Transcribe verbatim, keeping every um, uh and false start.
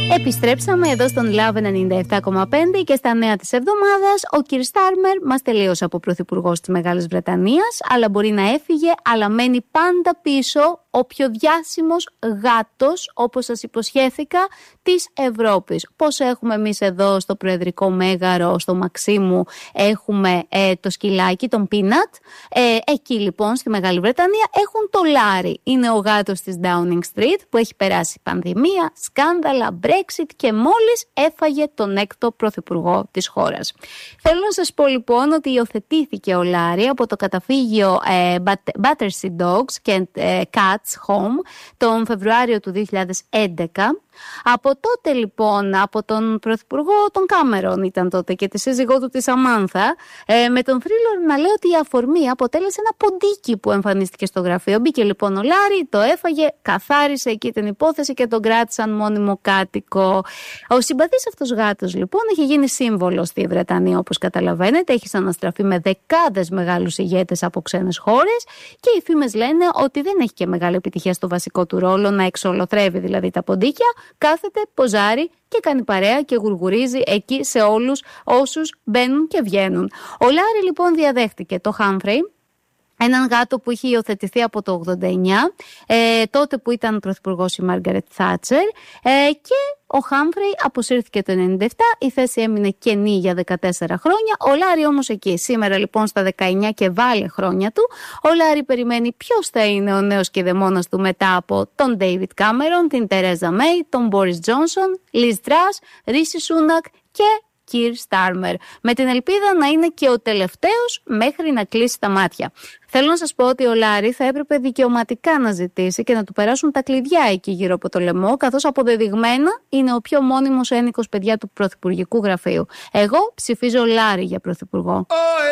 Επιστρέψαμε εδώ στον Love ενενήντα επτά κόμμα πέντε και στα νέα της εβδομάδας ο Κιρ Στάρμερ μας τελείωσε από πρωθυπουργός της Μεγάλης Βρετανίας, αλλά μπορεί να έφυγε, αλλά μένει πάντα πίσω ο πιο διάσημος γάτος, όπως σας υποσχέθηκα, της Ευρώπης. Πώς έχουμε εμείς εδώ στο Προεδρικό Μέγαρο, στο Μαξίμου, έχουμε ε, το σκυλάκι, τον Πίνατ. Ε, εκεί λοιπόν στη Μεγάλη Βρετανία έχουν το Λάρι. Είναι ο γάτος της Downing Street που έχει περάσει πανδημία, σκάνδαλα, Brexit και μόλις έφαγε τον έκτο πρωθυπουργό της χώρας. Θέλω να σας πω λοιπόν ότι υιοθετήθηκε ο Λάρι από το καταφύγιο ε, Battersea Dogs και ε, Cats Home τον Φεβρουάριο του δύο χιλιάδες έντεκα. Από τότε λοιπόν, από τον πρωθυπουργό τον Κάμερον ήταν τότε και τη σύζυγό του τη Σαμάνθα, ε, με τον θρύλο να λέει ότι η αφορμή αποτέλεσε ένα ποντίκι που εμφανίστηκε στο γραφείο. Μπήκε λοιπόν ο Λάρι, το έφαγε, καθάρισε εκεί την υπόθεση και τον κράτησαν μόνιμο κάτοικο. Ο συμπαθής αυτός γάτος λοιπόν έχει γίνει σύμβολο στη Βρετανία, όπως καταλαβαίνετε, έχει αναστραφεί με δεκάδες μεγάλους ηγέτες από ξένες χώρες και οι φήμες λένε ότι δεν έχει και μεγάλη επιτυχία στο βασικό του ρόλο, να εξολοθρεύει δηλαδή τα ποντίκια. Κάθεται, ποζάρει και κάνει παρέα και γουργουρίζει εκεί σε όλους όσους μπαίνουν και βγαίνουν. Ο Λάρι λοιπόν διαδέχτηκε το Χάμφρεϊ, έναν γάτο που είχε υιοθετηθεί από το ογδόντα εννιά, ε, τότε που ήταν πρωθυπουργός η Μάργαρετ Θάτσερ, ε, και ο Χάμφρεϊ αποσύρθηκε το ενενήντα επτά, η θέση έμεινε κενή για δεκατέσσερα χρόνια. Ο Λάρι όμως εκεί, σήμερα λοιπόν στα δεκαεννιά και βάλε χρόνια του, ο Λάρι περιμένει ποιος θα είναι ο νέος κηδεμόνας του μετά από τον Ντέιβιτ Κάμερον, την Τερέζα Μέι, τον Μπόρις Τζόνσον, Λιζ Τρας, Ρίση Σούνακ και Κιρ Στάρμερ, με την ελπίδα να είναι και ο τελευταίος μέχρι να κλείσει τα μάτια. Θέλω να σας πω ότι ο Λάρι θα έπρεπε δικαιωματικά να ζητήσει και να του περάσουν τα κλειδιά εκεί γύρω από το λαιμό, καθώς αποδεδειγμένα είναι ο πιο μόνιμος ένικος παιδιά του πρωθυπουργικού γραφείου. Εγώ ψηφίζω Λάρι για πρωθυπουργό.